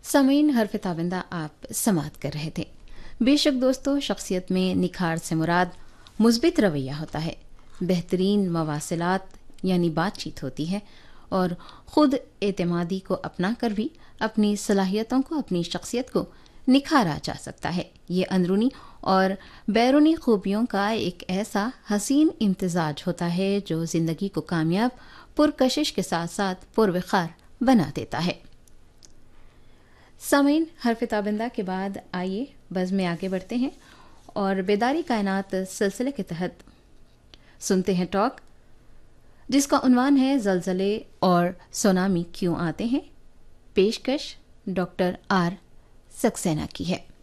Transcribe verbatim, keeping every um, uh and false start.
सामीन हरफ ताबिंदा आप समात कर रहे थे। बेशक दोस्तों, शख्सियत में निखार से मुराद मुस्बित रवैया होता है, बेहतरीन मवासिलात यानी बातचीत होती है और ख़ुद एतमादी को अपना कर भी अपनी सलाहियतों को, अपनी शख्सियत को निखारा जा सकता है। ये अंदरूनी और बैरूनी खूबियों का एक ऐसा हसीन इम्तिजाज होता है जो ज़िंदगी को कामयाब, पुरकशिश के साथ साथ पुरवखार बना देता है। सामीन हरफ ताबिंदा के बाद आइए बज़्म में आगे बढ़ते हैं और बेदारी कायनात सिलसिले के तहत सुनते हैं टॉक, जिसका उन्वान है ज़लज़ले और सुनामी क्यों आते हैं। पेशकश डॉक्टर आर सक्सेना की है।